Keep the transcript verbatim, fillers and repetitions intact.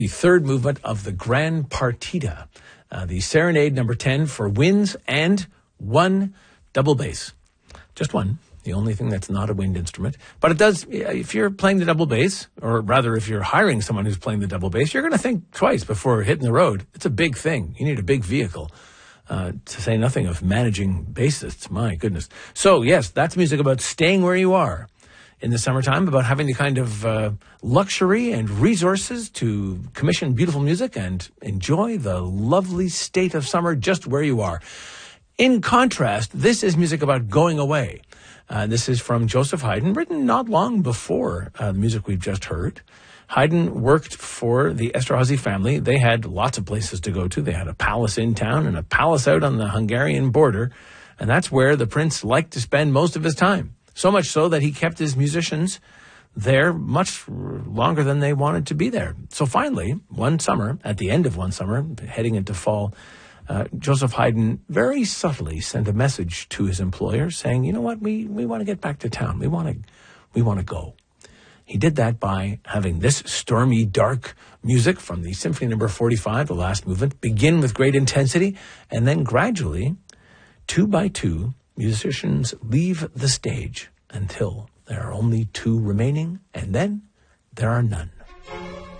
The third movement of the Gran Partita, uh, the Serenade number ten for winds and one double bass. Just one, the only thing that's not a wind instrument. But it does, if you're playing the double bass, or rather if you're hiring someone who's playing the double bass, you're going to think twice before hitting the road. It's a big thing. You need a big vehicle. Uh, to say nothing of managing bassists. My goodness. So, yes, that's music about staying where you are in the summertime, about having the kind of uh, luxury and resources to commission beautiful music and enjoy the lovely state of summer just where you are. In contrast, this is music about going away. Uh, this is from Joseph Haydn, written not long before uh, the music we've just heard. Haydn worked for the Esterházy family. They had lots of places to go to. They had a palace in town and a palace out on the Hungarian border. And that's where the prince liked to spend most of his time. So much so that he kept his musicians there much longer than they wanted to be there. So finally, one summer, at the end of one summer, heading into fall, uh, Joseph Haydn very subtly sent a message to his employer saying, you know what, we, we want to get back to town. We want to, we want to go. He did that by having this stormy, dark music from the Symphony number forty-five, the last movement, begin with great intensity, and then gradually, two by two, musicians leave the stage until there are only two remaining, and then there are none.